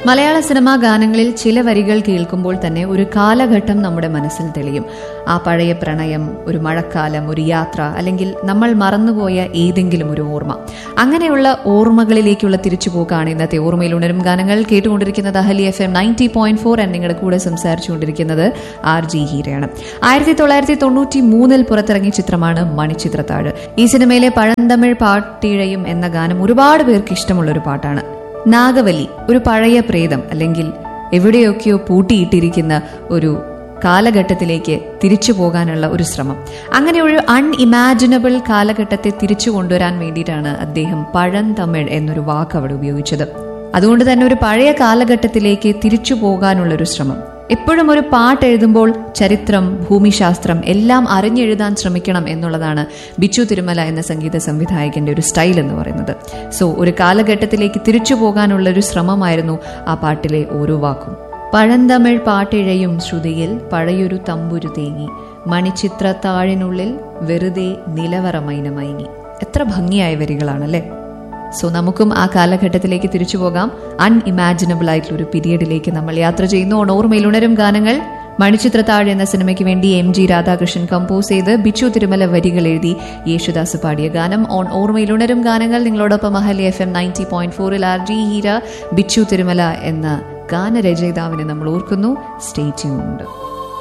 മലയാള cinema ഗാനങ്ങളിൽ ചില വരികൾ കേൾക്കുമ്പോൾ തന്നെ ഒരു കാലഘട്ടം നമ്മുടെ മനസ്സിൽ തെളിയും. ആ പഴയ പ്രണയം, ഒരു മഴക്കാലം, ഒരു യാത്ര, അല്ലെങ്കിൽ നമ്മൾ മറന്നുപോയ ഏതെങ്കിലും ഒരു ഓർമ്മ. അങ്ങനെയുള്ള ഓർമ്മകളിലേക്കുള്ള തിരിച്ചുപോക്കാണ് ഇന്നത്തെ ഓർമ്മയിൽ ഉണരും ഗാനങ്ങൾ. കേട്ടുകൊണ്ടിരിക്കുന്നത് അഹലി FM 90.4 നിങ്ങളുടെ കൂടെ സംസാരിച്ചുകൊണ്ടിരിക്കുന്നത് RJ ഹീരയാണ്. 1993 പുറത്തിറങ്ങിയ ചിത്രമാണ് മണിച്ചിത്രത്താഴ്. ഈ സിനിമയിലെ പഴന്തമിഴ് പാട്ടിഴയും എന്ന ഗാനം ഒരുപാട് പേർക്ക് ഇഷ്ടമുള്ള ഒരു പാട്ടാണ്. നാഗവല്ലി, ഒരു പഴയ പ്രേതം അല്ലെങ്കിൽ എവിടെയൊക്കെയോ പൂട്ടിയിട്ടിരിക്കുന്ന ഒരു കാലഘട്ടത്തിലേക്ക് തിരിച്ചു പോകാനുള്ള ഒരു ശ്രമം. അങ്ങനെ ഒരു അൺഇമാജിനബിൾ കാലഘട്ടത്തെ തിരിച്ചു കൊണ്ടുവരാൻ വേണ്ടിയിട്ടാണ് അദ്ദേഹം പഴന്തമിഴ് എന്നൊരു വാക്ക് അവിടെ ഉപയോഗിച്ചത്. അതുകൊണ്ട് തന്നെ ഒരു പഴയ കാലഘട്ടത്തിലേക്ക് തിരിച്ചു പോകാനുള്ളൊരു ശ്രമം. എപ്പോഴും ഒരു പാട്ട് എഴുതുമ്പോൾ ചരിത്രം, ഭൂമിശാസ്ത്രം എല്ലാം അറിഞ്ഞെഴുതാൻ ശ്രമിക്കണം എന്നുള്ളതാണ് ബിച്ചു തിരുമല എന്ന സംഗീത സംവിധായകന്റെ ഒരു സ്റ്റൈൽ എന്ന് പറയുന്നത്. സോ ഒരു കാലഘട്ടത്തിലേക്ക് തിരിച്ചു പോകാനുള്ള ഒരു ശ്രമമായിരുന്നു ആ പാട്ടിലെ ഓരോ വാക്കും. പഴന്തമിഴ് പാട്ടിഴയും ശ്രുതിയിൽ പഴയൊരു തമ്പുരു തേങ്ങി, മണിച്ചിത്രത്താഴിനുള്ളിൽ വെറുതെ നിലവറ മൈനമയങ്ങി. എത്ര ഭംഗിയായ വരികളാണല്ലേ. സോ നമുക്കും ആ കാലഘട്ടത്തിലേക്ക് തിരിച്ചു പോകാം. അൺഇമാജിനബിൾ ആയിട്ടുള്ള ഒരു പീരിയഡിലേക്ക് നമ്മൾ യാത്ര ചെയ്യുന്നു. ഓർമ്മയിൽ ഉണരും ഗാനങ്ങൾ. മണിച്ചിത്രത്താഴ് എന്ന സിനിമയ്ക്ക് വേണ്ടി MG രാധാകൃഷ്ണൻ കമ്പോസ് ചെയ്ത് ബിച്ചു തിരുമല വരികൾ എഴുതി യേശുദാസ് പാടിയ ഗാനം ഓർമ്മയിൽ ഉണരും ഗാനങ്ങൾ. നിങ്ങളോടൊപ്പം അഹലി FM 90.4 RJ ഹീര. ബിച്ചു തിരുമല എന്ന ഗാനരചയിതാവിനെ നമ്മൾ ഓർക്കുന്നു. Stay tuned.